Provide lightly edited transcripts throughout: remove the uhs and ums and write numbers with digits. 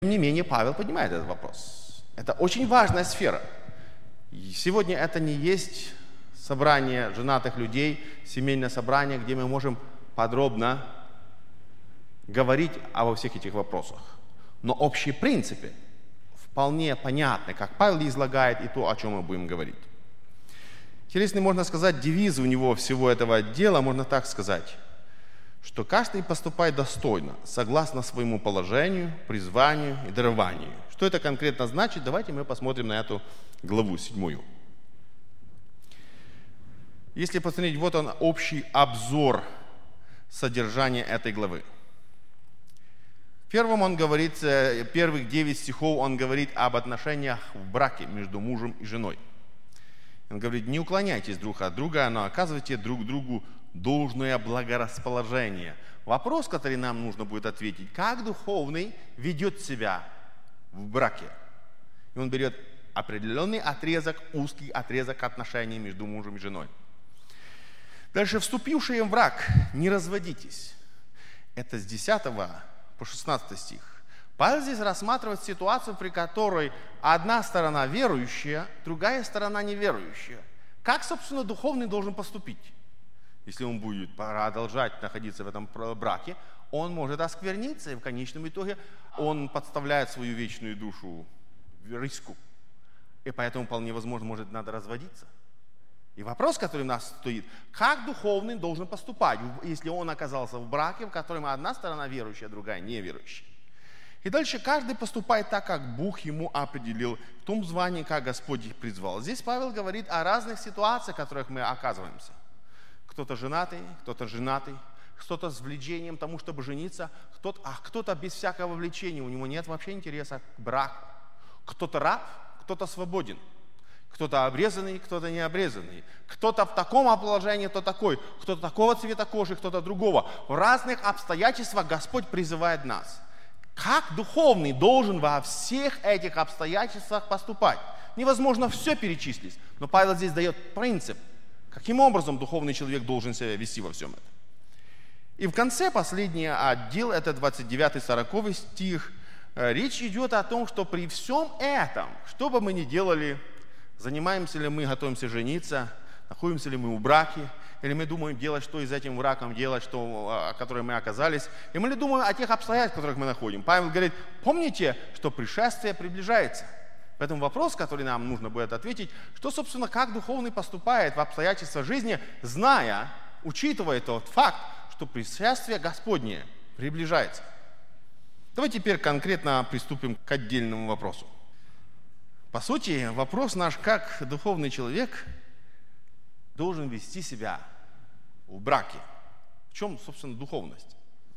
Тем не менее, Павел поднимает этот вопрос. Это очень важная сфера. И сегодня это не есть собрание женатых людей, семейное собрание, где мы можем подробно говорить обо всех этих вопросах. Но общие принципы вполне понятны, как Павел излагает, и то, о чем мы будем говорить. Интересный, можно сказать, девиз у него всего этого дела, можно так сказать, что каждый поступает достойно, согласно своему положению, призванию и дарованию. Что это конкретно значит? Давайте мы посмотрим на эту главу 7. Если посмотреть, вот он, общий обзор содержания этой главы. В первом он говорит, первых 9 стихов он говорит об отношениях в браке между мужем и женой. Он говорит: не уклоняйтесь друг от друга, но оказывайте друг другу должное благорасположение. Вопрос, который нам нужно будет ответить: как духовный ведет себя в браке? И он берет определенный отрезок, узкий отрезок отношений между мужем и женой. Дальше: вступившие в брак, не разводитесь. Это с 10 по 16 стих. Павел здесь рассматривает ситуацию, при которой одна сторона верующая, другая сторона неверующая. Как, собственно, духовный должен поступить? Если он будет продолжать находиться в этом браке, он может оскверниться, и в конечном итоге он подставляет свою вечную душу в риску. И поэтому вполне возможно, может, надо разводиться. И вопрос, который у нас стоит: как духовный должен поступать, если он оказался в браке, в котором одна сторона верующая, другая неверующая. И дальше: каждый поступает так, как Бог ему определил, в том звании, как Господь их призвал. Здесь Павел говорит о разных ситуациях, в которых мы оказываемся. Кто-то женатый, кто-то с влечением к тому, чтобы жениться, кто-то без всякого влечения, у него нет вообще интереса к браку. Кто-то раб, кто-то свободен. Кто-то обрезанный, кто-то не обрезанный. Кто-то в таком положении, кто такой. Кто-то такого цвета кожи, кто-то другого. В разных обстоятельствах Господь призывает нас. Как духовный должен во всех этих обстоятельствах поступать? Невозможно все перечислить, но Павел здесь дает принцип, каким образом духовный человек должен себя вести во всем этом. И в конце, последний отдел, это 29-40 стих, речь идет о том, что при всем этом, что бы мы ни делали, занимаемся ли мы, готовимся жениться, находимся ли мы в браке, или мы думаем делать, что из этим браком делать, в котором мы оказались, и мы ли думаем о тех обстоятельствах, в которых мы находим. Павел говорит: помните, что пришествие приближается. Поэтому вопрос, который нам нужно будет ответить: что, собственно, как духовный поступает в обстоятельствах жизни, зная, учитывая тот факт, что пришествие Господне приближается. Давайте теперь конкретно приступим к отдельному вопросу. По сути, вопрос наш: как духовный человек должен вести себя в браке? В чем, собственно, духовность?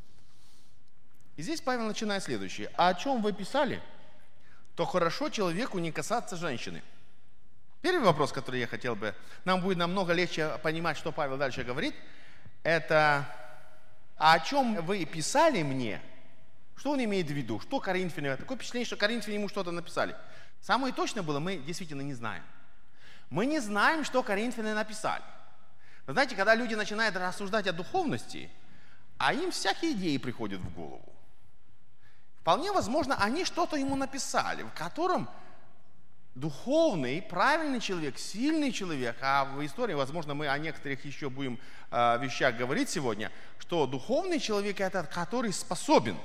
И здесь Павел начинает следующее: а о чем вы писали, то хорошо человеку не касаться женщины. Первый вопрос, который я хотел бы, нам будет намного легче понимать, что Павел дальше говорит, это: а о чем вы писали мне? Что он имеет в виду? Что Коринфяне? Такое впечатление, что Коринфяне ему что-то написали. Самое точное было, мы действительно не знаем. Мы не знаем, что Коринфяне написали. Вы знаете, когда люди начинают рассуждать о духовности, а им всякие идеи приходят в голову. Вполне возможно, они что-то ему написали, в котором духовный, правильный человек, сильный человек, а в истории, возможно, мы о некоторых еще будем вещах говорить сегодня, что духовный человек – это который способен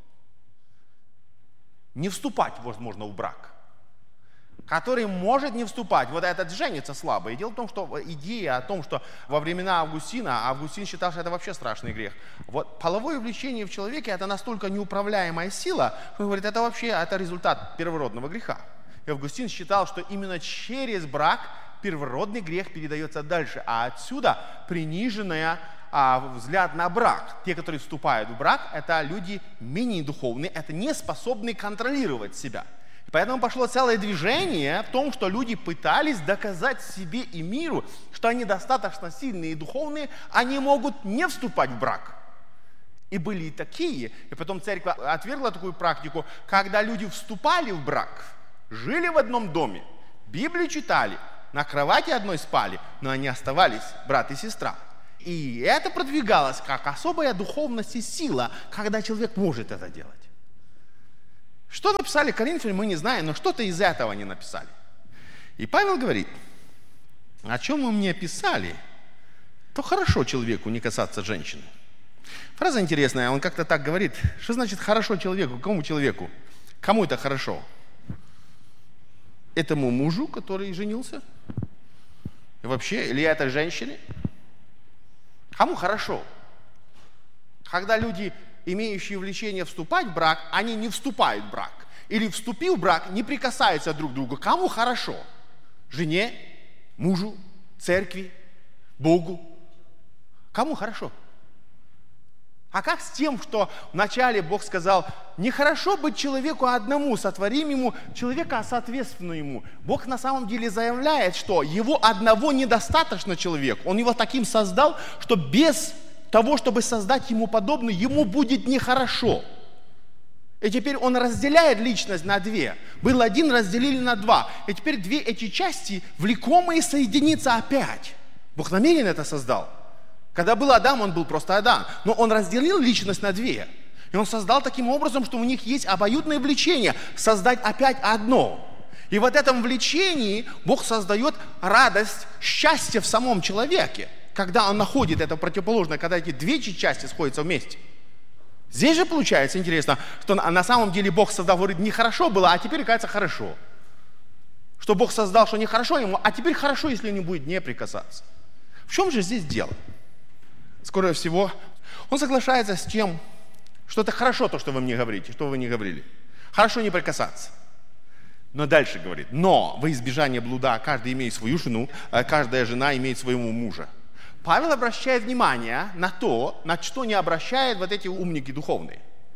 не вступать, возможно, в брак, который может не вступать. Вот этот женится слабо. И дело в том, что идея о том, что во времена Августина, Августин считал, что это вообще страшный грех. Вот половое влечение в человеке – это настолько неуправляемая сила, что он говорит, это вообще это результат первородного греха. И Августин считал, что именно через брак первородный грех передается дальше, а отсюда приниженная взгляд на брак. Те, которые вступают в брак, это люди менее духовные, это не способные контролировать себя. Поэтому пошло целое движение в том, что люди пытались доказать себе и миру, что они достаточно сильные и духовные, они могут не вступать в брак. И были и такие. И потом церковь отвергла такую практику, когда люди вступали в брак, жили в одном доме, Библию читали, на кровати одной спали, но они оставались брат и сестра. И это продвигалось как особая духовность и сила, когда человек может это делать. Что написали Коринфянам, мы не знаем, но что-то из этого они написали. И Павел говорит, о чем вы мне писали, то хорошо человеку не касаться женщины. Фраза интересная, он как-то так говорит, что значит хорошо человеку, кому человеку? Кому это хорошо? Этому мужу, который женился? И вообще, или этой женщине? Кому хорошо? Когда люди, имеющие влечение вступать в брак, они не вступают в брак. Или вступив в брак, не прикасаются друг к другу. Кому хорошо? Жене, мужу, церкви, Богу. Кому хорошо? А как с тем, что вначале Бог сказал, нехорошо быть человеку одному, сотворим ему человека соответственно ему. Бог на самом деле заявляет, что его одного недостаточно человеку. Он его таким создал, что без того, чтобы создать ему подобное, ему будет нехорошо. И теперь он разделяет личность на две. Был один, разделили на два. И теперь две эти части влекомые соединятся опять. Бог намеренно это создал. Когда был Адам, он был просто Адам. Но он разделил личность на две. И он создал таким образом, что у них есть обоюдное влечение. Создать опять одно. И в этом влечении Бог создает радость, счастье в самом человеке. Когда он находит это противоположное, когда эти две части сходятся вместе. Здесь же получается интересно, что на самом деле Бог создал, говорит, нехорошо было, а теперь, кажется, хорошо. Что Бог создал, что нехорошо ему, а теперь хорошо, если не будет не прикасаться. В чем же здесь дело? Скорее всего, он соглашается с тем, что это хорошо, то, что вы мне говорите, что вы не говорили. Хорошо не прикасаться. Но дальше говорит, но во избежание блуда каждый имеет свою жену, каждая жена имеет своего мужа. Павел обращает внимание на то, на что не обращают вот эти умники духовные.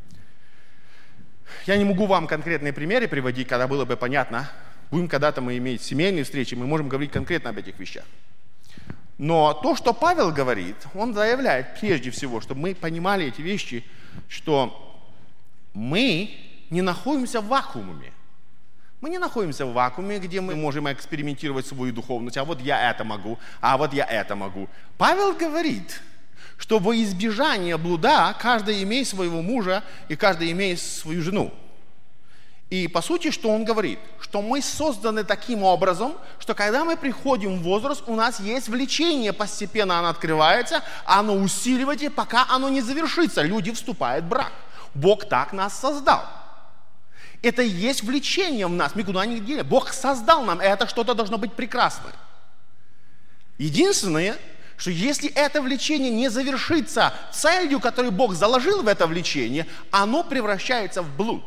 Я не могу вам конкретные примеры приводить, когда было бы понятно. Будем когда-то мы иметь семейные встречи, мы можем говорить конкретно об этих вещах. Но то, что Павел говорит, он заявляет прежде всего, чтобы мы понимали эти вещи, что мы не находимся в вакууме. Мы не находимся в вакууме, где мы можем экспериментировать свою духовность. А вот я это могу, а вот я это могу. Павел говорит, что во избежание блуда каждый имеет своего мужа и каждый имеет свою жену. И по сути, что он говорит? Что мы созданы таким образом, что когда мы приходим в возраст, у нас есть влечение, постепенно оно открывается, оно усиливается, пока оно не завершится. Люди вступают в брак. Бог так нас создал. Это и есть влечение в нас, мы куда ни делим. Бог создал нам, это что-то должно быть прекрасное. Единственное, что если это влечение не завершится целью, которую Бог заложил в это влечение, оно превращается в блуд.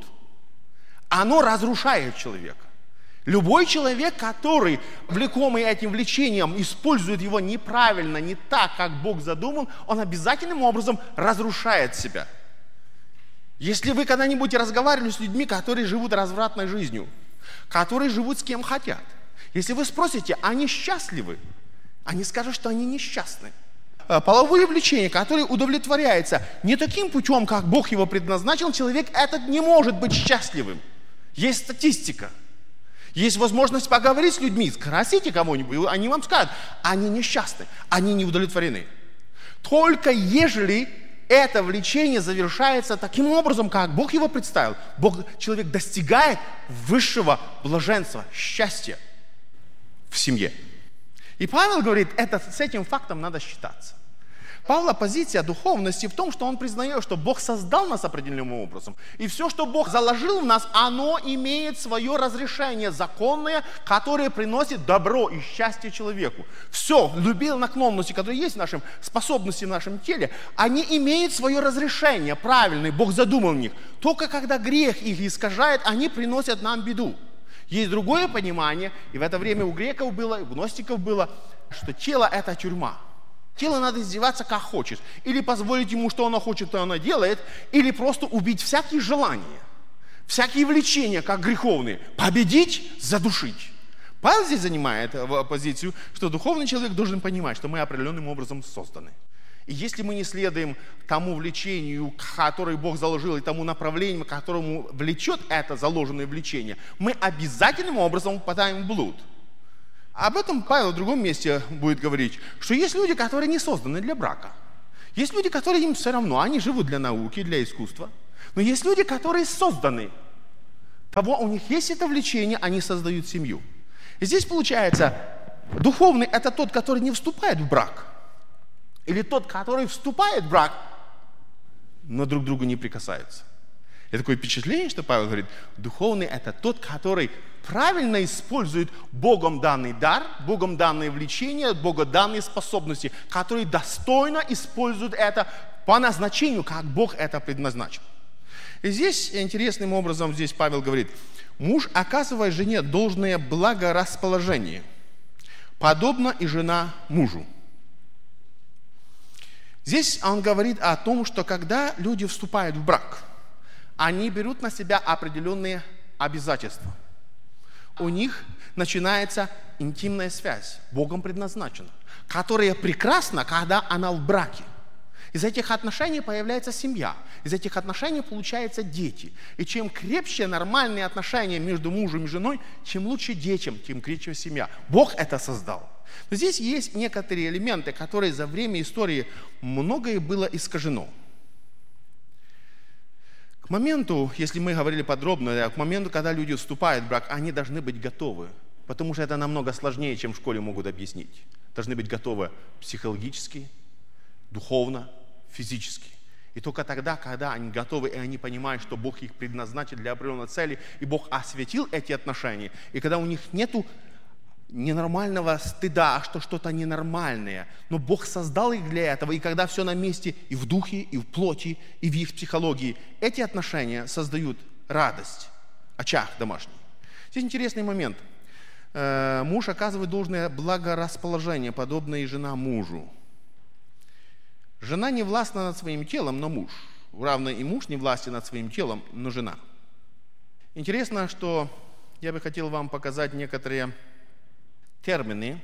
Оно разрушает человека. Любой человек, который, влекомый этим влечением, использует его неправильно, не так, как Бог задумал, он обязательным образом разрушает себя. Если вы когда-нибудь разговаривали с людьми, которые живут развратной жизнью, которые живут с кем хотят, если вы спросите, они счастливы? Они скажут, что они несчастны. Половые влечения, которые удовлетворяются не таким путем, как Бог его предназначил, человек этот не может быть счастливым. Есть статистика. Есть возможность поговорить с людьми, спросите кого-нибудь, они вам скажут, они несчастны, они не удовлетворены. Только ежели это влечение завершается таким образом, как Бог его представил. Человек достигает высшего блаженства, счастья в семье. И Павел говорит, с этим фактом надо считаться. Павла позиция духовности в том, что он признает, что Бог создал нас определенным образом. И все, что Бог заложил в нас, оно имеет свое разрешение законное, которое приносит добро и счастье человеку. Все, любые наклонности, которые есть в нашем способности, в нашем теле, они имеют свое разрешение правильное, Бог задумал в них. Только когда грех их искажает, они приносят нам беду. Есть другое понимание, и в это время у греков было, у гностиков было, что тело – это тюрьма. Тело надо издеваться как хочет. Или позволить ему, что оно хочет, то оно делает, или просто убить всякие желания, всякие влечения, как греховные. Победить, задушить. Павел здесь занимает позицию, что духовный человек должен понимать, что мы определенным образом созданы. И если мы не следуем тому влечению, которое Бог заложил, и тому направлению, к которому влечет это заложенное влечение, мы обязательным образом попадаем в блуд. Об этом Павел в другом месте будет говорить, что есть люди, которые не созданы для брака. Есть люди, которые им все равно, они живут для науки, для искусства. Но есть люди, которые созданы Кого у них есть это влечение, они создают семью. И здесь получается, духовный – это тот, который не вступает в брак. Или тот, который вступает в брак, но друг к другу не прикасаются. И такое впечатление, что Павел говорит, духовный – это тот, который правильно использует Богом данный дар, Богом данное влечение, Богом данные способности, который достойно использует это по назначению, как Бог это предназначил. И здесь интересным образом здесь Павел говорит, муж оказывает жене должное благорасположение, подобно и жена мужу. Здесь он говорит о том, что когда люди вступают в брак, они берут на себя определенные обязательства. У них начинается интимная связь, Богом предназначена, которая прекрасна, когда она в браке. Из этих отношений появляется семья, из этих отношений получаются дети. И чем крепче нормальные отношения между мужем и женой, чем лучше детям, тем крепче семья. Бог это создал. Но здесь есть некоторые элементы, которые за время истории многое было искажено. К моменту, если мы говорили подробно, к моменту, когда люди вступают в брак, они должны быть готовы, потому что это намного сложнее, чем в школе могут объяснить. Должны быть готовы психологически, духовно, физически. И только тогда, когда они готовы, и они понимают, что Бог их предназначил для определенной цели, и Бог осветил эти отношения, и когда у них нету ненормального стыда, что что-то ненормальное, но Бог создал их для этого, и когда все на месте и в духе, и в плоти, и в их психологии, эти отношения создают радость, очаг домашний. Здесь интересный момент. Муж оказывает должное благорасположение, подобное и жена мужу. Жена не властна над своим телом, но муж. Равно и муж не властен над своим телом, но жена. Интересно, что я бы хотел вам показать некоторые термины,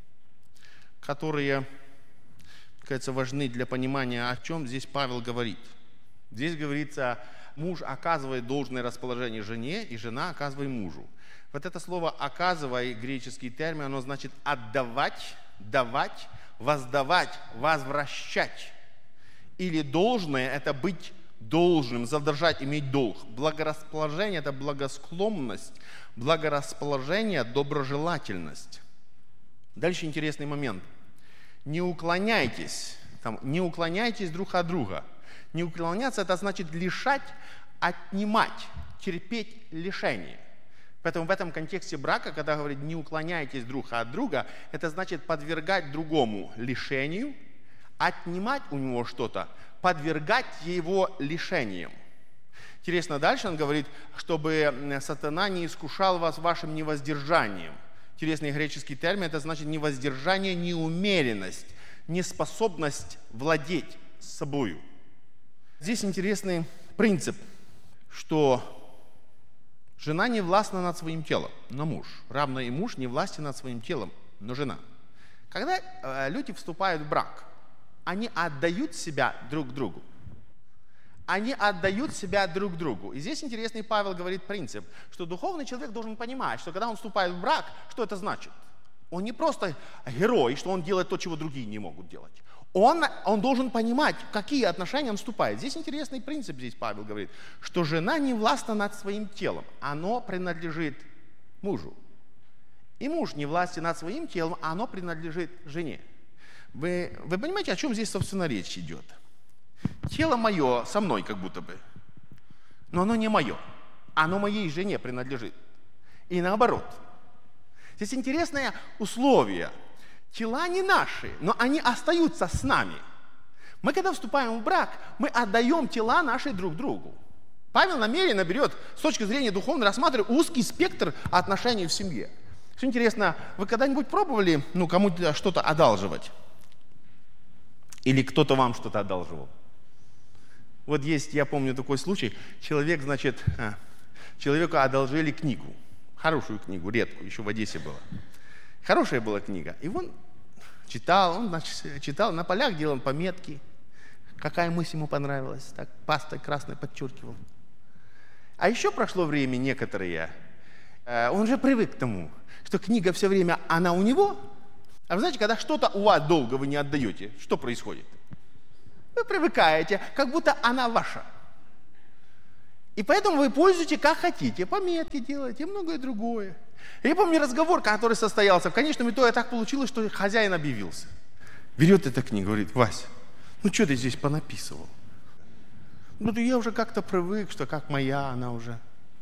которые, кажется, важны для понимания, о чем здесь Павел говорит. Здесь говорится, муж оказывает должное расположение жене, и жена оказывает мужу. Вот это слово «оказывай», греческий термин, оно значит «отдавать», «давать», «воздавать», «возвращать». Или должное – это быть должным, задержать, иметь долг. Благорасположение – это благосклонность, благорасположение – доброжелательность. Дальше интересный момент. Не уклоняйтесь друг от друга. Не уклоняться – это значит лишать, отнимать, терпеть лишение. Поэтому в этом контексте брака, когда говорит «не уклоняйтесь друг от друга», это значит подвергать другому лишению, отнимать у него что-то, подвергать его лишениям. Интересно, дальше он говорит, чтобы сатана не искушал вас вашим невоздержанием. Интересный греческий термин, это значит невоздержание, неумеренность, неспособность владеть собою. Здесь интересный принцип, что жена не властна над своим телом, но муж. Равно и муж не властен над своим телом, но жена. Когда люди вступают в брак, они отдают себя друг другу. Они отдают себя друг другу. И здесь интересный Павел говорит принцип, что духовный человек должен понимать, что когда он вступает в брак, что это значит? Он не просто герой, что он делает то, чего другие не могут делать. Он должен понимать, в какие отношения он вступает. Здесь интересный принцип, здесь Павел говорит, что жена не властна над своим телом, оно принадлежит мужу. И муж не властен над своим телом, оно принадлежит жене. Вы понимаете, о чем здесь, собственно, речь идет? Тело мое со мной как будто бы, но оно не мое, оно моей жене принадлежит. И наоборот. Здесь интересное условие. Тела не наши, но они остаются с нами. Мы, когда вступаем в брак, мы отдаем тела наши друг другу. Павел намеренно берет, с точки зрения духовной, рассматривает узкий спектр отношений в семье. Что интересно, вы когда-нибудь пробовали кому-то что-то одалживать? Или кто-то вам что-то одалживал? Вот есть, я помню такой случай, человеку одолжили книгу, хорошую книгу, редкую, еще в Одессе была. Хорошая была книга. И он читал, на полях делал пометки, какая мысль ему понравилась, так пастой красной подчеркивал. А еще прошло время некоторое, он же привык к тому, что книга все время, она у него, а вы знаете, когда что-то у вас долго вы не отдаете, что происходит? Вы привыкаете, как будто она ваша. И поэтому вы пользуете как хотите. Пометки делаете и многое другое. И я помню разговор, который состоялся. В конечном итоге так получилось, что хозяин объявился. Берет эту книгу, говорит: Вась, ну что ты здесь понаписывал? Ну, я уже как-то привык, что как моя она уже.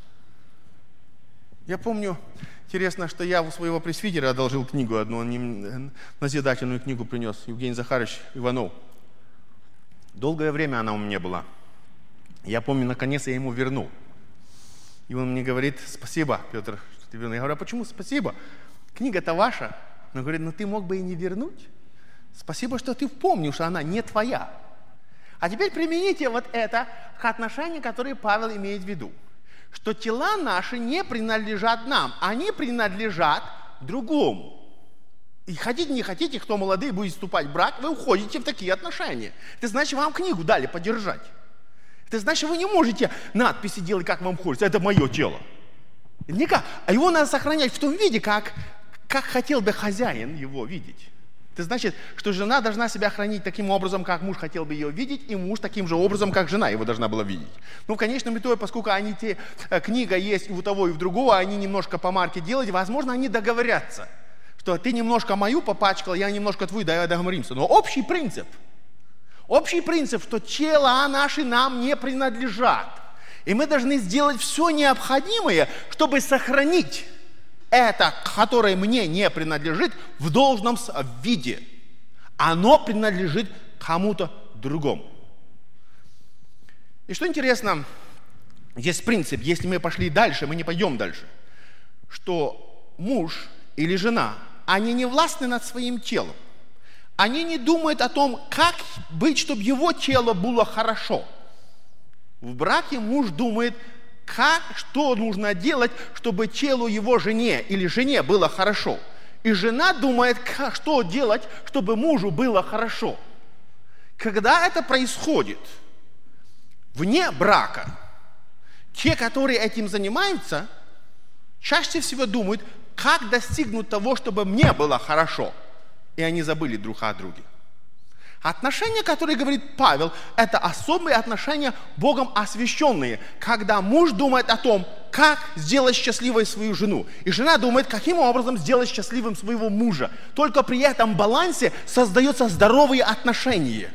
Я помню, интересно, что я у своего пресвитера одолжил книгу одну, он мне назидательную книгу принес, Евгений Захарович Иванов. Долгое время она у меня была. Я помню, наконец я ему вернул. И он мне говорит: спасибо, Петр, что ты вернул. Я говорю: а почему спасибо? Книга-то ваша. Он говорит: ну ты мог бы и не вернуть. Спасибо, что ты помнил, что она не твоя. А теперь примените вот это к отношениям, которые Павел имеет в виду. Что тела наши не принадлежат нам, они принадлежат другому. И хотите, не хотите, кто молодые будет вступать в брак, вы уходите в такие отношения. Это значит, вам книгу дали подержать. Это значит, вы не можете надписи делать, как вам хочется. Это мое тело. Никак. А его надо сохранять в том виде, как хотел бы хозяин его видеть. Это значит, что жена должна себя хранить таким образом, как муж хотел бы ее видеть, и муж таким же образом, как жена его должна была видеть. Ну, в конечном итоге, поскольку книга есть и у того, и у другого, они немножко по марке делают, возможно, они договорятся, что ты немножко мою попачкал, я немножко твою, давай договоримся. Но общий принцип, что тела наши нам не принадлежат. И мы должны сделать все необходимое, чтобы сохранить это, которое мне не принадлежит, в должном виде. Оно принадлежит кому-то другому. И что интересно, есть принцип, если мы пошли дальше, мы не пойдем дальше, что муж или жена, они не властны над своим телом. Они не думают о том, как быть, чтобы его тело было хорошо. В браке муж думает, что нужно делать, чтобы телу его жене или жене было хорошо. И жена думает, что делать, чтобы мужу было хорошо. Когда это происходит вне брака, те, которые этим занимаются, чаще всего думают, как достигнуть того, чтобы мне было хорошо. И они забыли друг о друге. Отношения, которые говорит Павел, это особые отношения Богом освященные, когда муж думает о том, как сделать счастливой свою жену, и жена думает, каким образом сделать счастливым своего мужа. Только при этом балансе создаются здоровые отношения.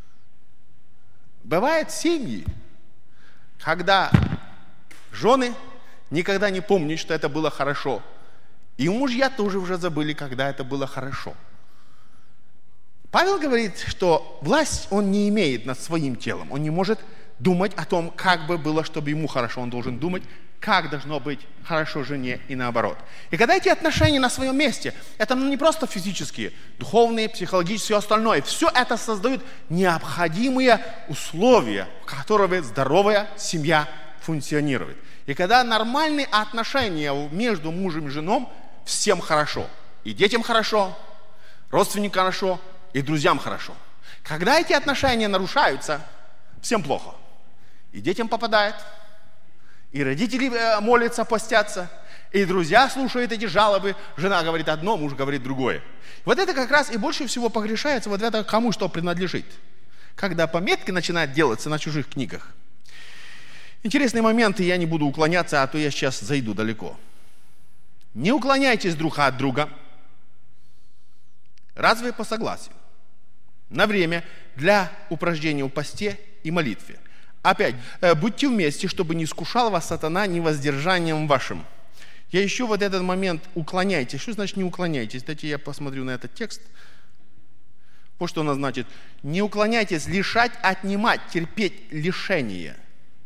Бывают семьи, когда жены никогда не помнят, что это было хорошо, и мужья тоже уже забыли, когда это было хорошо. Павел говорит, что власть он не имеет над своим телом. Он не может думать о том, как бы было, чтобы ему хорошо. Он должен думать, как должно быть хорошо жене и наоборот. И когда эти отношения на своем месте, это не просто физические, духовные, психологические и остальное. Все это создает необходимые условия, в которых здоровая семья функционирует. И когда нормальные отношения между мужем и женой, всем хорошо. И детям хорошо, родственникам хорошо, и друзьям хорошо. Когда эти отношения нарушаются, всем плохо. И детям попадает, и родители молятся, постятся, и друзья слушают эти жалобы. Жена говорит одно, муж говорит другое. Вот это как раз и больше всего погрешается вот это, кому что принадлежит. Когда пометки начинают делаться на чужих книгах. Интересные моменты, я не буду уклоняться, а то я сейчас зайду далеко. Не уклоняйтесь друг от друга. Разве по согласию? На время для упражнения в посте и молитве. Опять, будьте вместе, чтобы не искушал вас сатана невоздержанием вашим. Я еще вот этот момент уклоняйтесь. Что значит не уклоняйтесь? Дайте я посмотрю на этот текст. Вот что он значит. Не уклоняйтесь, лишать, отнимать, терпеть лишение.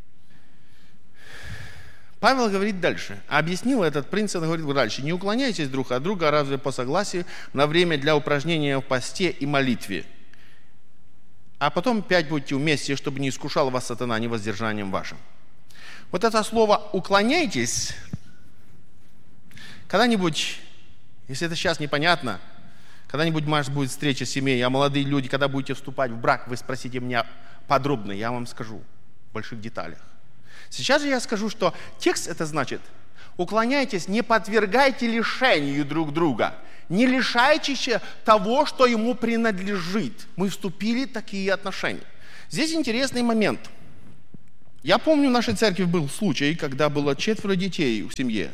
Павел говорит дальше, объяснил этот принцип, говорит дальше. Не уклоняйтесь друг от друга, разве по согласию, на время для упражнения в посте и молитве. А потом опять будьте вместе, чтобы не искушал вас сатана невоздержанием вашим. Вот это слово «уклоняйтесь», когда-нибудь, если это сейчас непонятно, когда-нибудь, может, будет встреча семей, а молодые люди, когда будете вступать в брак, вы спросите меня подробно, я вам скажу в больших деталях. Сейчас же я скажу, что текст это значит, уклоняйтесь, не подвергайте лишению друг друга, не лишайтесь того, что ему принадлежит. Мы вступили в такие отношения. Здесь интересный момент. Я помню, в нашей церкви был случай, когда было 4 детей в семье.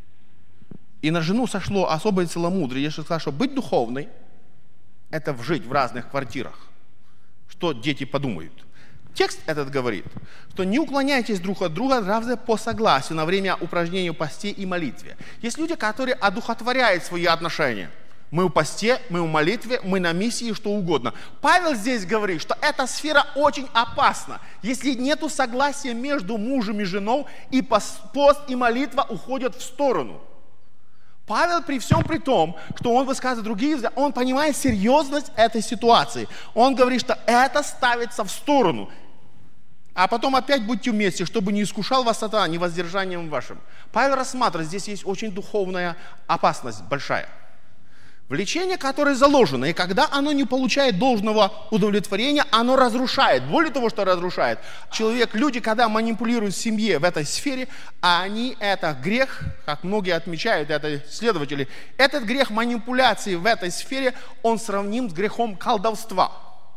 И на жену сошло особое целомудрие. Я сказал, что быть духовной – это жить в разных квартирах. Что дети подумают? Текст этот говорит, что не уклоняйтесь друг от друга разве по согласию на время упражнения в посте и молитве. Есть люди, которые одухотворяют свои отношения. Мы в посте, мы в молитве, мы на миссии, что угодно. Павел здесь говорит, что эта сфера очень опасна. Если нет согласия между мужем и женой, и пост и молитва уходят в сторону. Павел при всем при том, что он высказывает другие взгляды, он понимает серьезность этой ситуации. Он говорит, что это ставится в сторону. А потом опять будьте вместе, чтобы не искушал вас сатана невоздержанием вашим. Павел рассматривает, здесь есть очень духовная опасность большая. Влечение, которое заложено, и когда оно не получает должного удовлетворения, оно разрушает. Более того, что разрушает. Люди, когда манипулируют в семье в этой сфере, это грех, как многие отмечают, это исследователи, этот грех манипуляции в этой сфере, он сравним с грехом колдовства.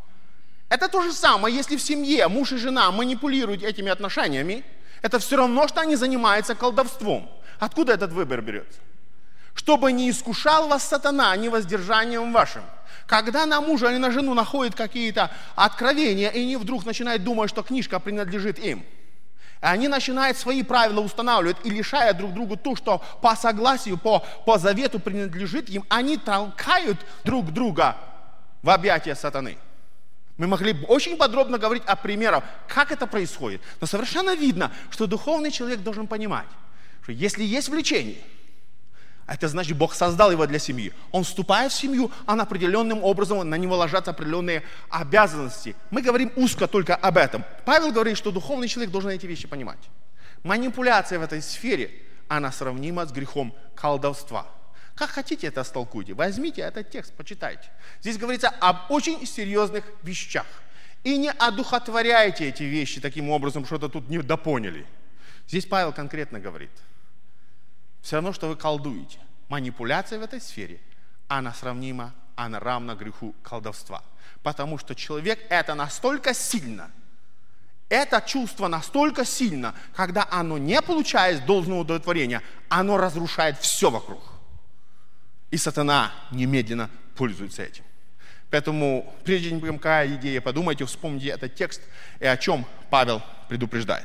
Это то же самое, если в семье муж и жена манипулируют этими отношениями, это все равно, что они занимаются колдовством. Откуда этот выбор берется? Чтобы не искушал вас сатана невоздержанием вашим. Когда на мужа или на жену находят какие-то откровения, и они вдруг начинают думать, что книжка принадлежит им. И они начинают свои правила устанавливать и лишая друг друга то, что по согласию, по завету принадлежит им, они толкают друг друга в объятия сатаны. Мы могли бы очень подробно говорить о примерах, как это происходит. Но совершенно видно, что духовный человек должен понимать, что если есть влечение, это значит, Бог создал его для семьи. Он вступает в семью, он определенным образом, на него ложатся определенные обязанности. Мы говорим узко только об этом. Павел говорит, что духовный человек должен эти вещи понимать. Манипуляция в этой сфере, она сравнима с грехом колдовства. Как хотите это истолкуйте. Возьмите этот текст, почитайте. Здесь говорится об очень серьезных вещах. И не одухотворяйте эти вещи таким образом, что-то тут не допоняли. Здесь Павел конкретно говорит. Все равно, что вы колдуете. Манипуляция в этой сфере, она сравнима, она равна греху колдовства. Потому что человек это настолько сильно, это чувство настолько сильно, когда оно не получает должного удовлетворения, оно разрушает все вокруг. И сатана немедленно пользуется этим. Поэтому, прежде чем какая идея, подумайте, вспомните этот текст и о чем Павел предупреждает.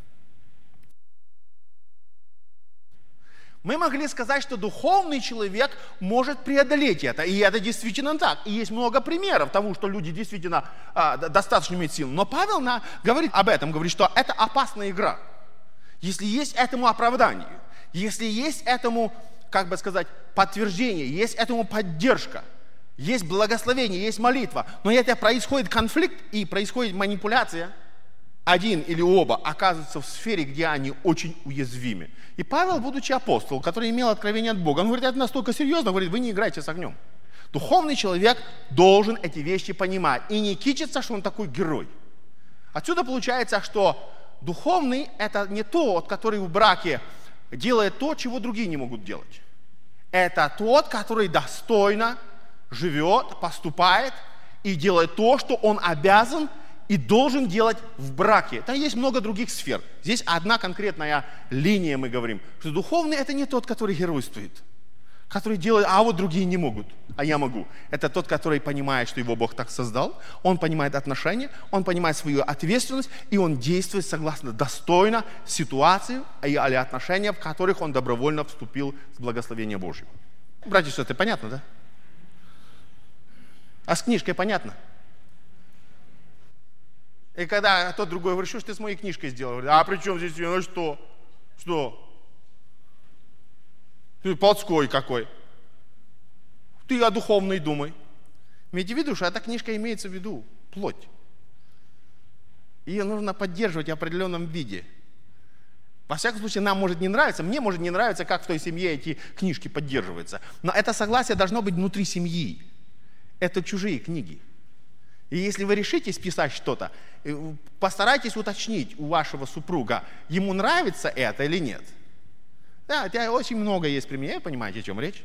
Мы могли сказать, что духовный человек может преодолеть это. И это действительно так. И есть много примеров того, что люди действительно достаточно имеют силу. Но Павел говорит об этом, говорит, что это опасная игра. Если есть этому оправдание, если есть этому, подтверждение, есть этому поддержка, есть благословение, есть молитва, но это происходит конфликт и происходит манипуляция, один или оба оказываются в сфере, где они очень уязвимы. И Павел, будучи апостолом, который имел откровение от Бога, он говорит, это настолько серьезно, говорит, вы не играете с огнем. Духовный человек должен эти вещи понимать и не кичиться, что он такой герой. Отсюда получается, что духовный – это не тот, который в браке делает то, чего другие не могут делать. Это тот, который достойно живет, поступает и делает то, что он обязан и должен делать в браке. Там есть много других сфер. Здесь одна конкретная линия, мы говорим, что духовный – это не тот, который геройствует, который делает, а вот другие не могут, а я могу. Это тот, который понимает, что его Бог так создал, он понимает отношения, он понимает свою ответственность, и он действует согласно достойно ситуации или отношения, в которых он добровольно вступил с благословения Божьего. Братья, что это понятно, да? А с книжкой понятно? И когда тот другой говорит, что ж ты с моей книжкой сделал? Говорит, а при чем здесь, ну что? Что? Ты плотской какой. Ты о духовной думай. Имейте в виду, что эта книжка имеется в виду плоть. Ее нужно поддерживать в определенном виде. Во всяком случае, нам может не нравиться, мне может не нравиться, как в той семье эти книжки поддерживаются. Но это согласие должно быть внутри семьи. Это чужие книги. И если вы решите списать что-то, постарайтесь уточнить у вашего супруга, ему нравится это или нет. Да, это очень много есть примеров, понимаете, о чем речь?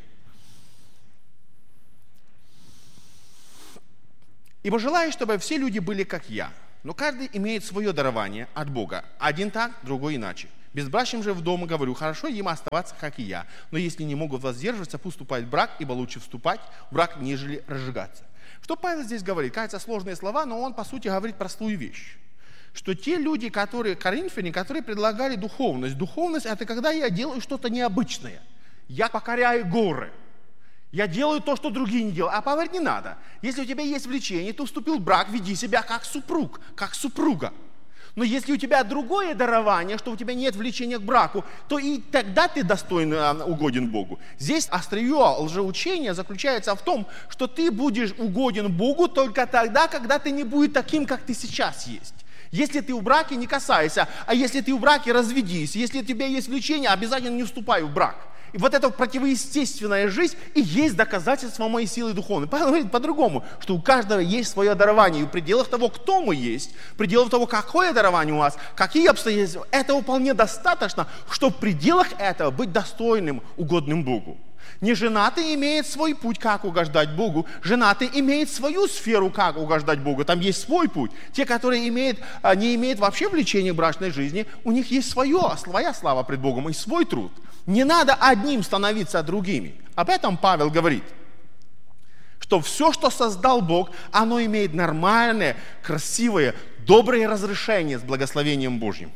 Ибо желаю, чтобы все люди были как я. Но каждый имеет свое дарование от Бога. Один так, другой иначе. Безбрачным же в дома говорю, хорошо им оставаться, как и я. Но если не могут воздерживаться, пусть вступают в брак, ибо лучше вступать в брак, нежели разжигаться. Что Павел здесь говорит? Кажется, сложные слова, но он, по сути, говорит простую вещь. Что те люди, коринфяне, которые предлагали духовность. Духовность – это когда я делаю что-то необычное. Я покоряю горы. Я делаю то, что другие не делают. А Павел говорит, не надо. Если у тебя есть влечение, ты вступил в брак, веди себя как супруг, как супруга. Но если у тебя другое дарование, что у тебя нет влечения к браку, то и тогда ты достойно угоден Богу. Здесь острие лжеучения заключается в том, что ты будешь угоден Богу только тогда, когда ты не будешь таким, как ты сейчас есть. Если ты в браке, не касайся, а если ты в браке, разведись. Если у тебя есть влечение, обязательно не вступай в брак. И вот эта противоестественная жизнь и есть доказательство моей силы духовной. Павел говорит по-другому, что у каждого есть свое дарование. И в пределах того, кто мы есть, в пределах того, какое дарование у вас, какие обстоятельства, этого вполне достаточно, чтобы в пределах этого быть достойным, угодным Богу. Неженатый имеет свой путь, как угождать Богу. Женатый имеет свою сферу, как угождать Богу. Там есть свой путь. Те, которые не имеют вообще влечения к брачной жизни, у них есть своя слава пред Богом и свой труд. Не надо одним становиться другими. Об этом Павел говорит. Что все, что создал Бог, оно имеет нормальное, красивое, доброе разрешение с благословением Божьим.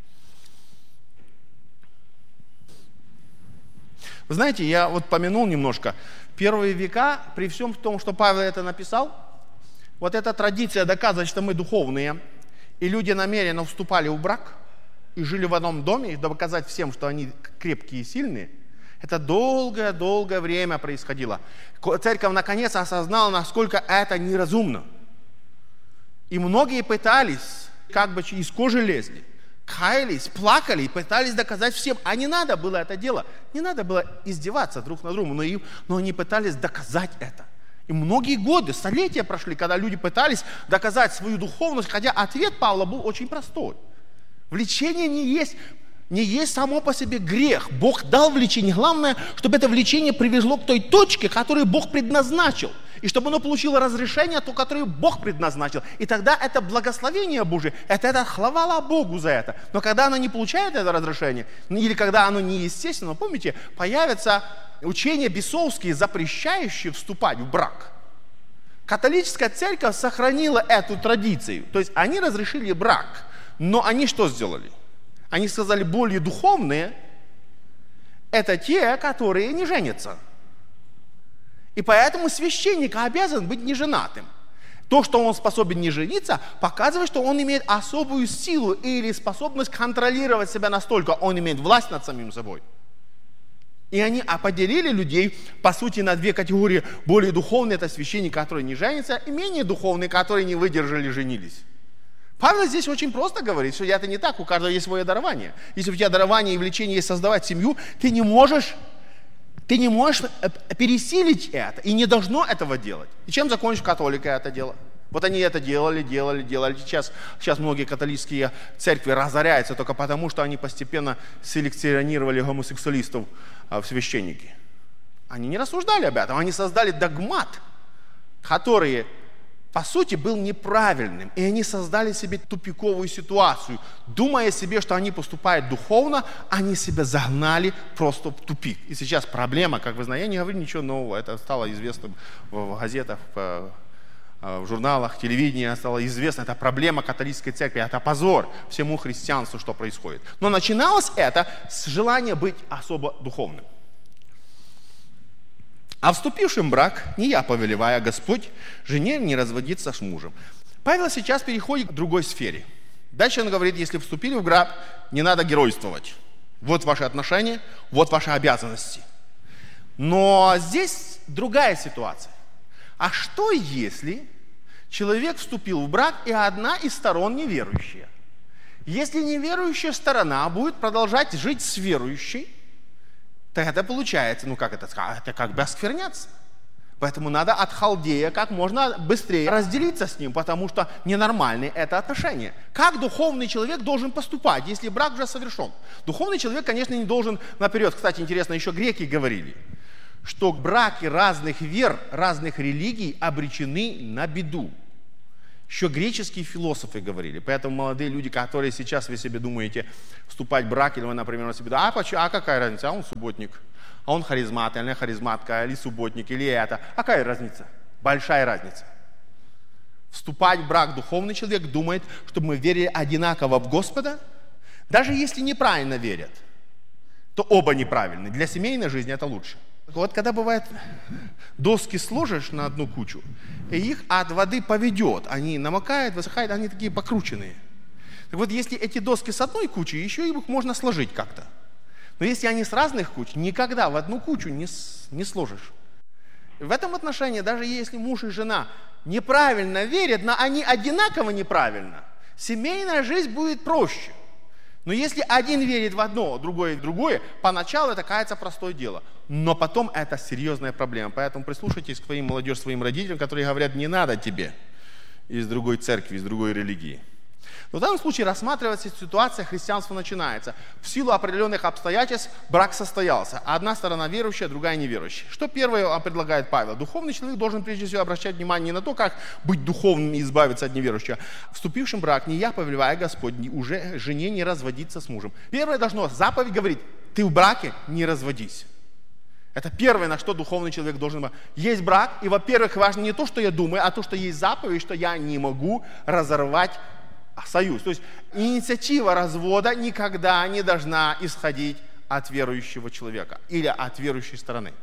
Вы знаете, я вот помянул немножко. Первые века, при всем том, что Павел это написал, вот эта традиция доказывает, что мы духовные, и люди намеренно вступали в брак, и жили в одном доме, и доказать всем, что они крепкие и сильные, это долгое-долгое время происходило. Церковь наконец осознала, насколько это неразумно. И многие пытались, как бы из кожи лезли, каялись, плакали и пытались доказать всем. А не надо было это дело, не надо было издеваться друг над другом, но они пытались доказать это. И многие годы, столетия прошли, когда люди пытались доказать свою духовность, хотя ответ Павла был очень простой. Влечение не есть само по себе грех. Бог дал влечение. Главное, чтобы это влечение привело к той точке, которую Бог предназначил. И чтобы оно получило разрешение, то, которое Бог предназначил. И тогда это благословение Божие, это хвала Богу за это. Но когда оно не получает это разрешение, или когда оно неестественно, помните, появятся учения бесовские, запрещающие вступать в брак. Католическая церковь сохранила эту традицию. То есть они разрешили брак. Но они что сделали? Они сказали, более духовные – это те, которые не женятся. И поэтому священник обязан быть неженатым. То, что он способен не жениться, показывает, что он имеет особую силу или способность контролировать себя настолько, он имеет власть над самим собой. И они поделили людей, по сути, на две категории. Более духовные – это священники, которые не женятся, и менее духовные, которые не выдержали, женились. Павел здесь очень просто говорит, что это не так, у каждого есть свое дарование. Если у тебя дарование и влечение есть создавать семью, ты не можешь пересилить это, и не должно этого делать. И чем закончишь католика это дело? Вот они это делали. Сейчас многие католические церкви разоряются только потому, что они постепенно селекционировали гомосексуалистов в священники. Они не рассуждали об этом, они создали догмат, который по сути, был неправильным. И они создали себе тупиковую ситуацию. Думая себе, что они поступают духовно, они себя загнали просто в тупик. И сейчас проблема, как вы знаете, я не говорю ничего нового. Это стало известно в газетах, в журналах, телевидении стало известно. Это проблема католической церкви. Это позор всему христианству, что происходит. Но начиналось это с желания быть особо духовным. А вступившим в брак, не я повелеваю, а Господь, жене не разводиться с мужем. Павел сейчас переходит к другой сфере. Дальше он говорит, если вступили в брак, не надо геройствовать. Вот ваши отношения, вот ваши обязанности. Но здесь другая ситуация. А что если человек вступил в брак, и одна из сторон неверующая? Если неверующая сторона будет продолжать жить с верующей, так это получается, это как бы оскверняться. Поэтому надо от халдея как можно быстрее разделиться с ним, потому что ненормальные это отношения. Как духовный человек должен поступать, если брак уже совершен? Духовный человек, конечно, не должен наперед. Кстати, интересно, еще греки говорили, что браки разных вер, разных религий обречены на беду. Еще греческие философы говорили. Поэтому молодые люди, которые сейчас вы себе думаете вступать в брак, или вы, например, на себе думаете, а какая разница, а он субботник, а он харизмат, или харизматка, или субботник, или это. А какая разница? Большая разница. Вступать в брак духовный человек думает, чтобы мы верили одинаково в Господа, даже если неправильно верят, то оба неправильны. Для семейной жизни это лучше. Вот когда бывает, доски сложишь на одну кучу, и их от воды поведет, они намокают, высыхают, они такие покрученные. Так вот, если эти доски с одной кучи, еще их можно сложить как-то. Но если они с разных куч, никогда в одну кучу не сложишь. В этом отношении, даже если муж и жена неправильно верят, но они одинаково неправильно, семейная жизнь будет проще. Но если один верит в одно, другой в другое, поначалу это кажется простое дело. Но потом это серьезная проблема. Поэтому прислушайтесь к твоим молодежь, своим родителям, которые говорят, не надо тебе из другой церкви, из другой религии. Но в данном случае рассматривается ситуация, христианство начинается. В силу определенных обстоятельств брак состоялся. Одна сторона верующая, другая неверующая. Что первое предлагает Павел? Духовный человек должен прежде всего обращать внимание не на то, как быть духовным и избавиться от неверующего. Вступившим в брак, не я повелеваю, Господь, уже жене не разводиться с мужем. Первое должно, заповедь говорит, ты в браке, не разводись. Это первое, на что духовный человек должен быть. Есть брак, и, во-первых, важно не то, что я думаю, а то, что есть заповедь, что я не могу разорвать союз. То есть инициатива развода никогда не должна исходить от верующего человека или от верующей стороны.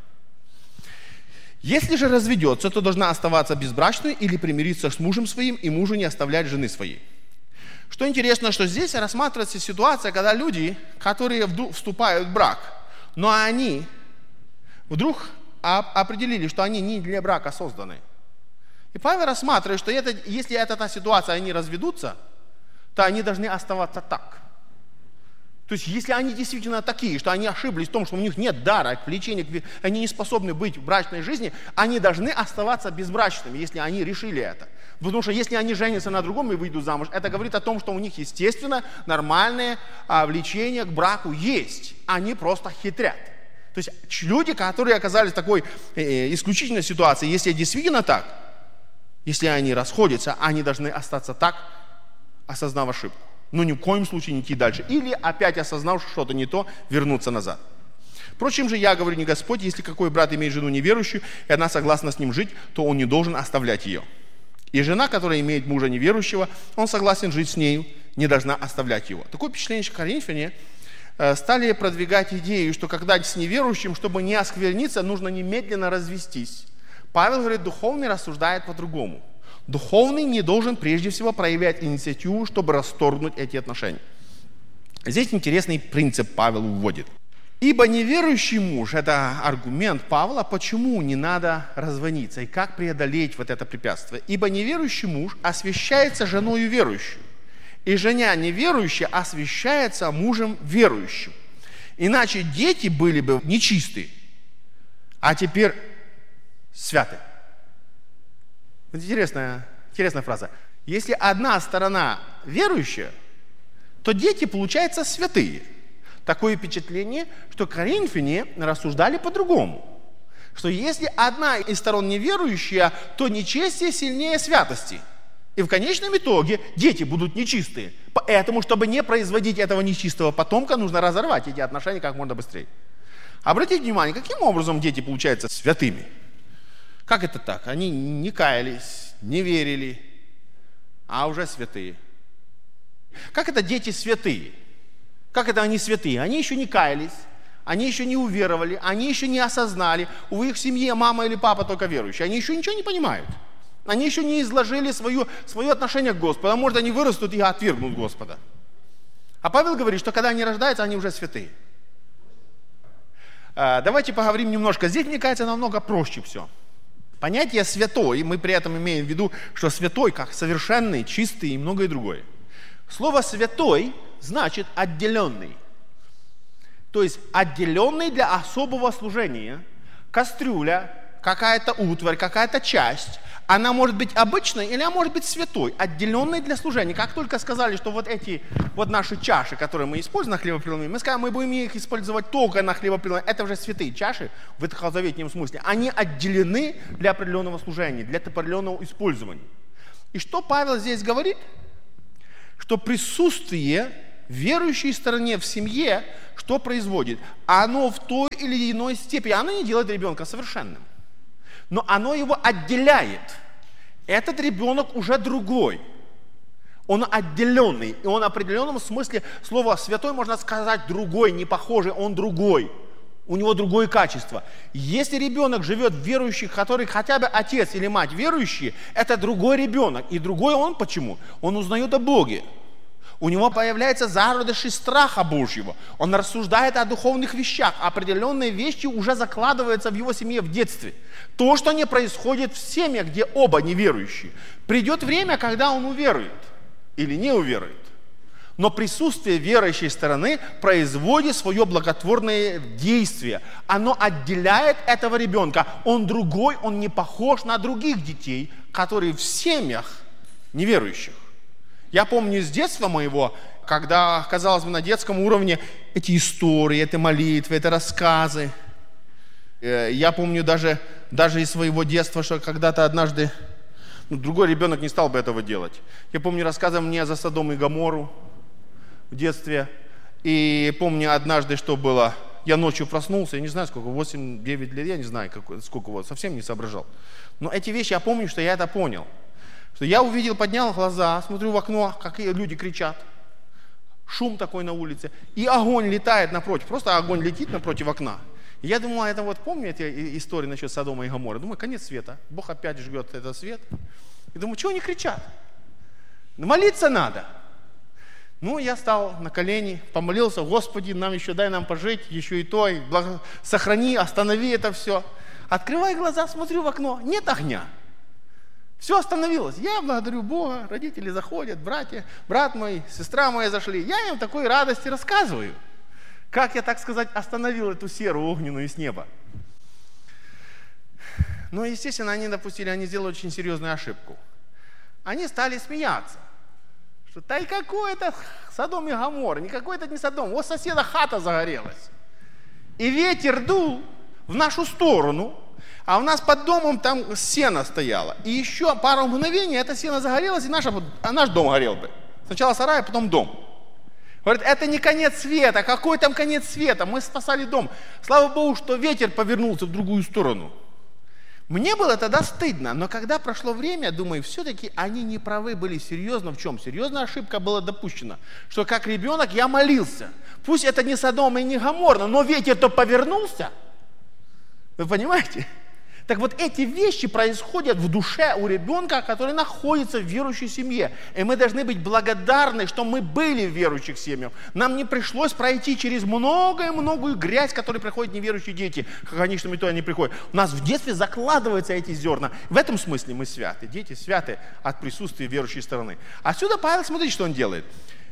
Если же разведется, то должна оставаться безбрачной или примириться с мужем своим и мужу не оставлять жены своей. Что интересно, что здесь рассматривается ситуация, когда люди, которые вступают в брак, но они вдруг определили, что они не для брака созданы. И Павел рассматривает, что если это та ситуация, они разведутся, то они должны оставаться так. То есть, если они действительно такие, что они ошиблись в том, что у них нет дара к влечению, они не способны быть в брачной жизни, они должны оставаться безбрачными, если они решили это. Потому что если они женятся на другом и выйдут замуж, это говорит о том, что у них, естественно, нормальное влечение к браку есть. Они просто хитрят. То есть, люди, которые оказались в такой исключительной ситуации, если действительно так, если они расходятся, они должны остаться так, осознав ошибку. Но ни в коем случае не идти дальше. Или опять осознав, что что-то не то, вернуться назад. Впрочем же, я говорю не Господь, если какой брат имеет жену неверующую, и она согласна с ним жить, то он не должен оставлять ее. И жена, которая имеет мужа неверующего, он согласен жить с нею, не должна оставлять его. Такое впечатление, что коринфяне стали продвигать идею, что когда с неверующим, чтобы не оскверниться, нужно немедленно развестись. Павел говорит, духовный рассуждает по-другому. Духовный не должен прежде всего проявлять инициативу, чтобы расторгнуть эти отношения. Здесь интересный принцип Павел вводит. Ибо неверующий муж, это аргумент Павла, почему не надо разводиться и как преодолеть вот это препятствие. Ибо неверующий муж освящается женою верующую, и жена неверующая освящается мужем верующим. Иначе дети были бы нечистые, а теперь святы. Интересная фраза. Если одна сторона верующая, то дети, получаются, святые. Такое впечатление, что коринфяне рассуждали по-другому. Что если одна из сторон неверующая, то нечестие сильнее святости. И в конечном итоге дети будут нечистые. Поэтому, чтобы не производить этого нечистого потомка, нужно разорвать эти отношения как можно быстрее. Обратите внимание, каким образом дети получаются святыми? Как это так? Они не каялись, не верили, а уже святые. Как это дети святые? Как это они святые? Они еще не каялись, они еще не уверовали, они еще не осознали. У их семье мама или папа только верующие. Они еще ничего не понимают. Они еще не изложили свое отношение к Господу. А может, они вырастут и отвергнут Господа. А Павел говорит, что когда они рождаются, они уже святые. Давайте поговорим немножко. Здесь, мне кажется, намного проще все. Понятие «святой», мы при этом имеем в виду, что святой как совершенный, чистый и многое другое. Слово «святой» значит «отделенный». То есть отделенный для особого служения. Кастрюля, какая-то утварь, какая-то часть, она может быть обычной или она может быть святой, отделенной для служения. Как только сказали, что вот эти вот наши чаши, которые мы используем на хлебопреломление, мы сказали, мы будем их использовать только на хлебопреломление. Это уже святые чаши в ветхозаветном смысле. Они отделены для определенного служения, для определенного использования. И что Павел здесь говорит? Что присутствие верующей стороне в семье, что производит? Оно в той или иной степени, оно не делает ребенка совершенным, но оно его отделяет. Этот ребенок уже другой. Он отделенный, и он в определенном смысле слова «святой» можно сказать другой, не похожий, он другой. У него другое качество. Если ребенок живет в верующих, который хотя бы отец или мать верующие, это другой ребенок. И другой он почему? Он узнает о Боге. У него появляется зародыши страха Божьего. Он рассуждает о духовных вещах. Определенные вещи уже закладываются в его семье в детстве. То, что не происходит в семьях, где оба неверующие. Придет время, когда он уверует или не уверует. Но присутствие верующей стороны производит свое благотворное действие. Оно отделяет этого ребенка. Он другой, он не похож на других детей, которые в семьях неверующих. Я помню с детства моего, когда, казалось бы, на детском уровне эти истории, эти молитвы, эти рассказы. Я помню даже из своего детства, что когда-то однажды другой ребенок не стал бы этого делать. Я помню, рассказывал мне за Содом и Гоморру в детстве. И помню однажды, что было. Я ночью проснулся, я не знаю сколько, 8-9 лет, я не знаю сколько, вот, совсем не соображал. Но эти вещи, я помню, что я это понял. Что я увидел, поднял глаза, смотрю в окно, как люди кричат. Шум такой на улице. И огонь летает напротив. Просто огонь летит напротив окна. И я думал, это вот помню эти истории насчет Содома и Гоморры. Думаю, конец света. Бог опять жгет этот свет. И думаю, чего они кричат? Молиться надо. Ну, я стал на колени, помолился: Господи, нам еще дай нам пожить, еще и то, и сохрани, останови это все. Открываю глаза, смотрю в окно, нет огня. Все остановилось. Я благодарю Бога, родители заходят, братья, брат мой, сестра моя зашли. Я им такой радости рассказываю. Как я, так сказать, остановил эту серу огненную с неба. Но, естественно, они сделали очень серьезную ошибку. Они стали смеяться. Что да и какой это Содом и Гоморра, никакой это не Содом. Вот соседа хата загорелась. И ветер дул в нашу сторону, а у нас под домом там сено стояло. И еще пару мгновений это сено загорелось, и наш дом горел бы. Сначала сарай, а потом дом. Говорит, это не конец света. Какой там конец света? Мы спасали дом. Слава Богу, что ветер повернулся в другую сторону. Мне было тогда стыдно, но когда прошло время, думаю, все-таки они не правы были серьезно. В чем? Серьезная ошибка была допущена. Что как ребенок я молился. Пусть это не Содом и не Гоморра, но ветер-то повернулся. Вы понимаете? Так вот эти вещи происходят в душе у ребенка, который находится в верующей семье. И мы должны быть благодарны, что мы были в верующих семьях. Нам не пришлось пройти через многую грязь, которой проходят неверующие дети. В конечном итоге они приходят. У нас в детстве закладываются эти зерна. В этом смысле мы святы. Дети святы от присутствия верующей стороны. Отсюда Павел, смотрите, что он делает.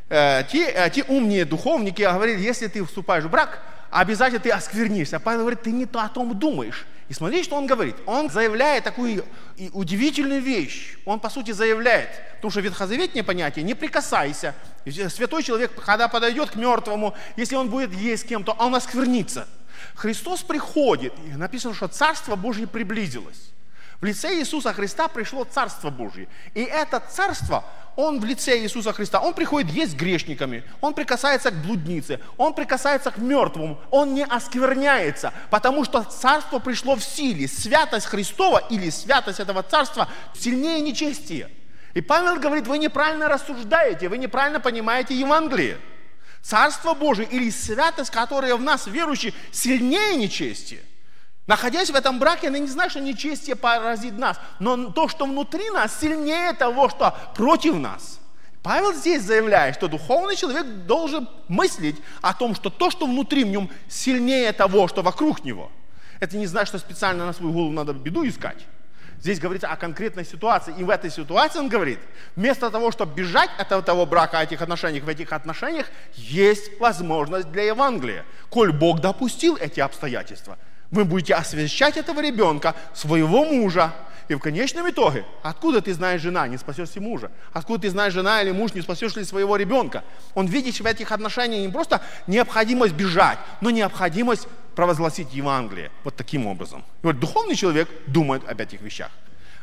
Те умные духовники говорили, если ты вступаешь в брак, обязательно ты осквернишься. Павел говорит, ты не то о том думаешь. И смотрите, что он говорит. Он заявляет такую удивительную вещь. Он, по сути, заявляет, потому что ветхозаветное понятие «не прикасайся». Святой человек, когда подойдет к мертвому, если он будет есть с кем-то, он осквернится. Христос приходит, и написано, что Царство Божье приблизилось. В лице Иисуса Христа пришло Царство Божье. И это Царство, Он в лице Иисуса Христа, Он приходит есть с грешниками, Он прикасается к блуднице, Он прикасается к мертвому, Он не оскверняется, потому что Царство пришло в силе. Святость Христова или святость этого Царства сильнее нечестия. И Павел говорит, вы неправильно рассуждаете, вы неправильно понимаете Евангелие. Царство Божие или святость, которая в нас верующие, сильнее нечестия. Находясь в этом браке, я не знаю, что нечестие поразит нас, но то, что внутри нас, сильнее того, что против нас. Павел здесь заявляет, что духовный человек должен мыслить о том, что то, что внутри в нем, сильнее того, что вокруг него. Это не значит, что специально на свою голову надо беду искать. Здесь говорится о конкретной ситуации, и в этой ситуации он говорит, вместо того, чтобы бежать от этого брака, этих отношений, в этих отношениях есть возможность для Евангелия. Коль Бог допустил эти обстоятельства, вы будете освящать этого ребенка, своего мужа. И в конечном итоге, откуда ты знаешь, жена не спасешь ли мужа? Откуда ты знаешь, жена или муж не спасешь ли своего ребенка? Он видит в этих отношениях не просто необходимость бежать, но необходимость провозгласить Евангелие. Вот таким образом. И вот духовный человек думает об этих вещах.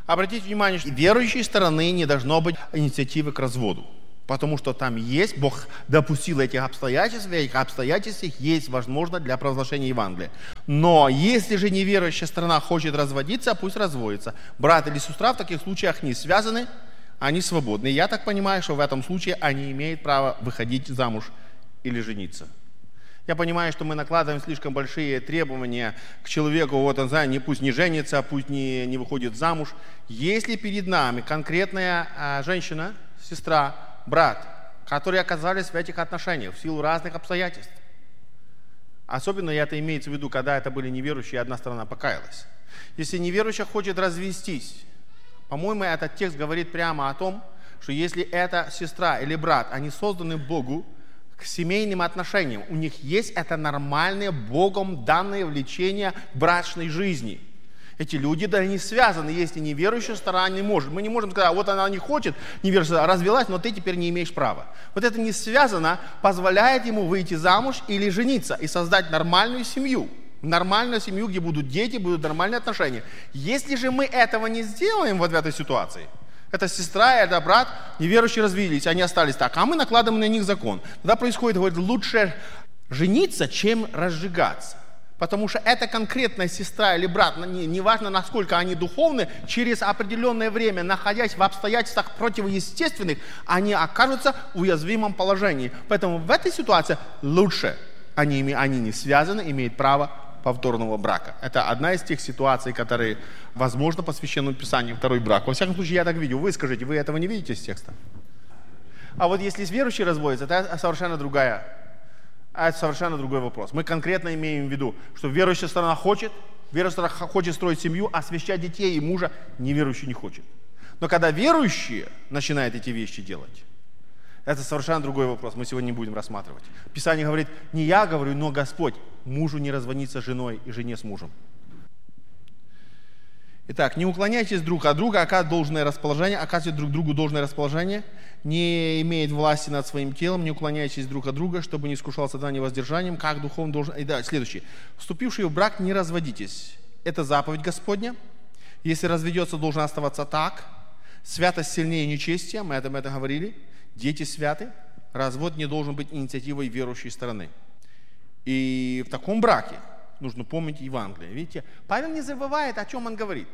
Обратите внимание, что верующей стороны не должно быть инициативы к разводу. Потому что там есть, Бог допустил этих обстоятельств, в этих обстоятельствах есть возможность для провозглашения Евангелия. Но если же неверующая сторона хочет разводиться, пусть разводится. Брат или сестра в таких случаях не связаны, они свободны. Я так понимаю, что в этом случае они имеют право выходить замуж или жениться. Я понимаю, что мы накладываем слишком большие требования к человеку, вот он, знаете, пусть не женится, пусть не выходит замуж. Если перед нами конкретная женщина, сестра, брат, которые оказались в этих отношениях в силу разных обстоятельств. Особенно это имеется в виду, когда это были неверующие, и одна сторона покаялась. Если неверующая хочет развестись, по-моему, этот текст говорит прямо о том, что если эта сестра или брат, они созданы Богу к семейным отношениям, у них есть это нормальное Богом данное влечение к брачной жизни. Эти люди, да, не связаны, если неверующая сторона не может. Мы не можем сказать, вот она не хочет, неверующая развелась, но ты теперь не имеешь права. Вот это не связано, позволяет ему выйти замуж или жениться и создать нормальную семью. Нормальную семью, где будут дети, будут нормальные отношения. Если же мы этого не сделаем вот в этой ситуации, эта сестра, это брат, неверующие развелись, они остались так, а мы накладываем на них закон. Тогда происходит, говорит, лучше жениться, чем разжигаться. Потому что эта конкретная сестра или брат, неважно насколько они духовны, через определенное время, находясь в обстоятельствах противоестественных, они окажутся в уязвимом положении. Поэтому в этой ситуации лучше они не связаны, имеют право повторного брака. Это одна из тех ситуаций, которые, возможно, по Священному Писанию второй брак. Во всяком случае, я так видел. Вы скажите, вы этого не видите из текста? А вот если верующие разводятся, это совершенно другой вопрос. Мы конкретно имеем в виду, что верующая сторона хочет строить семью, освящать детей и мужа, неверующий не хочет. Но когда верующие начинают эти вещи делать, это совершенно другой вопрос, мы сегодня не будем рассматривать. Писание говорит, не я говорю, но Господь, мужу не разводиться с женой и жене с мужем. Итак, не уклоняйтесь друг от друга, оказывайте друг другу должное расположение, не имеет власти над своим телом, не уклоняйтесь друг от друга, чтобы не искушал сатана невоздержанием, как духовно должен... И дальше, следующий. Вступившие в брак, не разводитесь. Это заповедь Господня. Если разведется, должен оставаться так. Святость сильнее нечестия, мы об этом говорили. Дети святы. Развод не должен быть инициативой верующей стороны. И в таком браке нужно помнить Евангелие. Видите, Павел не забывает, о чем он говорит.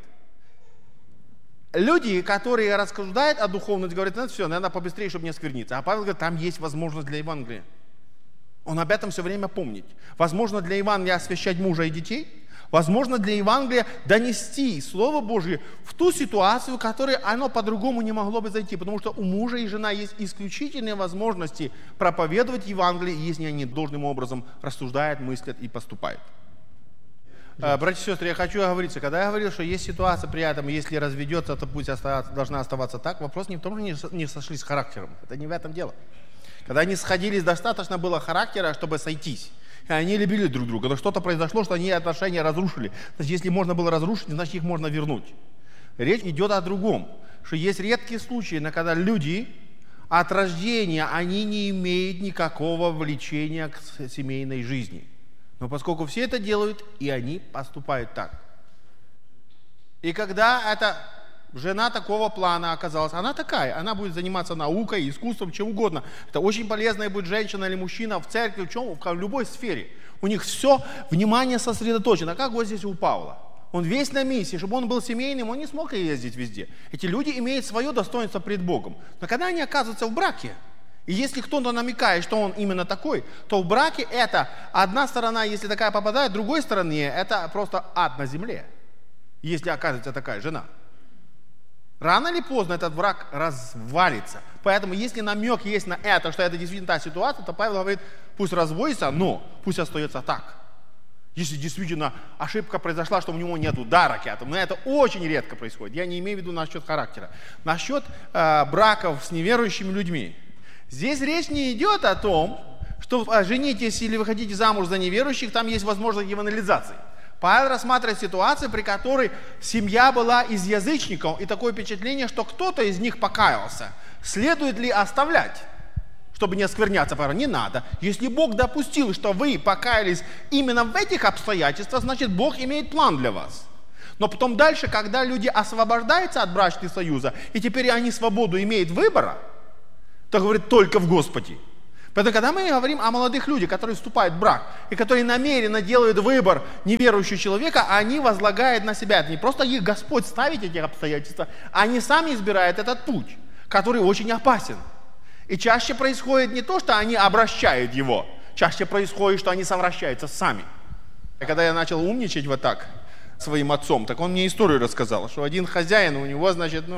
Люди, которые рассуждают о духовности, говорят, ну все, надо побыстрее, чтобы не оскверниться. А Павел говорит, там есть возможность для Евангелия. Он об этом все время помнит. Возможно для Евангелия освящать мужа и детей. Возможно для Евангелия донести Слово Божье в ту ситуацию, в которой оно по-другому не могло бы зайти. Потому что у мужа и жены есть исключительные возможности проповедовать Евангелие, если они должным образом рассуждают, мыслят и поступают. Братья и сестры, я хочу оговориться. Когда я говорил, что есть ситуация при этом, если разведется, то пусть должна оставаться так, вопрос не в том, что не сошлись с характером. Это не в этом дело. Когда они сходились, достаточно было характера, чтобы сойтись. И они любили друг друга. Но что-то произошло, что они отношения разрушили. Значит, если можно было разрушить, значит, их можно вернуть. Речь идет о другом. Что есть редкие случаи, когда люди от рождения, они не имеют никакого влечения к семейной жизни. Но поскольку все это делают, и они поступают так. И когда эта жена такого плана оказалась, она такая, она будет заниматься наукой, искусством, чем угодно. Это очень полезная будет женщина или мужчина в церкви, в любой сфере. У них все внимание сосредоточено, как вот здесь у Павла. Он весь на миссии, чтобы он был семейным, он не смог ездить везде. Эти люди имеют свое достоинство пред Богом. Но когда они оказываются в браке, и если кто-то намекает, что он именно такой, то в браке это одна сторона, если такая попадает, другой стороне это просто ад на земле, если оказывается такая жена. Рано или поздно этот брак развалится. Поэтому если намек есть на это, что это действительно та ситуация, то Павел говорит, пусть разводится, но пусть остается так. Если действительно ошибка произошла, что у него нет дара к этому, но это очень редко происходит. Я не имею в виду насчет характера. Насчет браков с неверующими людьми. Здесь речь не идет о том, что женитесь или вы хотите замуж за неверующих, там есть возможность евангелизации. Павел рассматривает ситуацию, при которой семья была из язычников, и такое впечатление, что кто-то из них покаялся. Следует ли оставлять, чтобы не оскверняться? Павел, не надо. Если Бог допустил, что вы покаялись именно в этих обстоятельствах, значит Бог имеет план для вас. Но потом дальше, когда люди освобождаются от брачных союза, и теперь они свободу имеют выбора, то говорит только в Господе. Поэтому, когда мы говорим о молодых людях, которые вступают в брак, и которые намеренно делают выбор неверующего человека, они возлагают на себя. Это не просто их Господь ставит эти обстоятельства, они сами избирают этот путь, который очень опасен. И чаще происходит не то, что они обращают его, чаще происходит, что они совращаются сами. И когда я начал умничать вот так своим отцом, так он мне историю рассказал, что один хозяин, у него,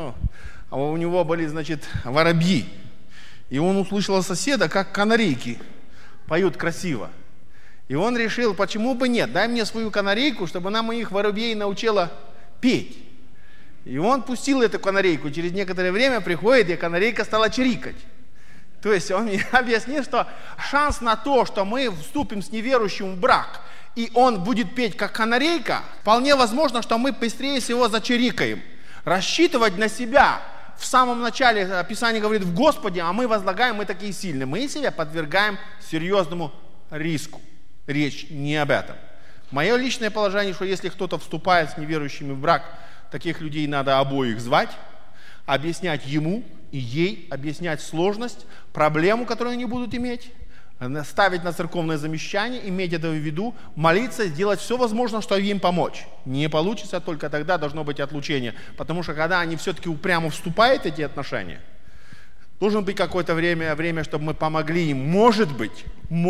у него были, воробьи. И он услышал от соседа, как канарейки поют красиво. И он решил, почему бы нет, дай мне свою канарейку, чтобы она моих воробьей научила петь. И он пустил эту канарейку, через некоторое время приходит, и канарейка стала чирикать. То есть он мне объяснил, что шанс на то, что мы вступим с неверующим в брак, и он будет петь как канарейка, вполне возможно, что мы быстрее всего зачирикаем. Рассчитывать на себя. В самом начале Писание говорит в Господе, а мы возлагаем, мы такие сильные. Мы себя подвергаем серьезному риску. Речь не об этом. Мое личное положение, что если кто-то вступает с неверующими в брак, таких людей надо обоих звать, объяснять ему и ей, объяснять сложность, проблему, которую они будут иметь, ставить на церковное замещание, иметь это в виду, молиться, сделать все возможное, чтобы им помочь. Не получится, только тогда должно быть отлучение. Потому что когда они все-таки упрямо вступают в эти отношения, должно быть какое-то время, чтобы мы помогли им. Может быть,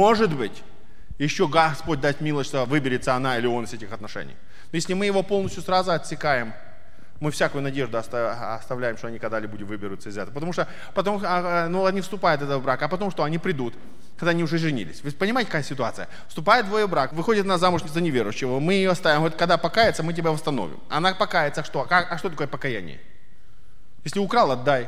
еще Господь даст милость, что выберется она или он из этих отношений. Но если мы его полностью сразу отсекаем, мы всякую надежду оставляем, что они когда-либо выберутся из этого. Потому что они вступают в этот брак, а потом что? Они придут, когда они уже женились. Вы понимаете, какая ситуация? Вступает двое в брак, выходит на замуж за неверующего, мы ее оставим, говорит, когда покается, мы тебя восстановим. Она покается, что? А что такое покаяние? Если украл, отдай.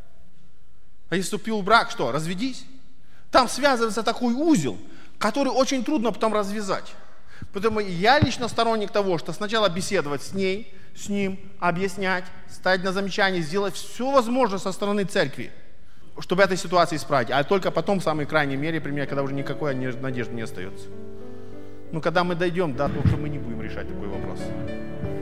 А если вступил в брак, что? Разведись. Там связывается такой узел, который очень трудно потом развязать. Поэтому я лично сторонник того, что сначала беседовать с ней, с ним, объяснять, ставить на замечание, сделать все возможное со стороны церкви, чтобы этой ситуации исправить. А только потом, в самой крайней мере, применять, когда уже никакой надежды не остается. Когда мы дойдем до того, что мы не будем решать такой вопрос.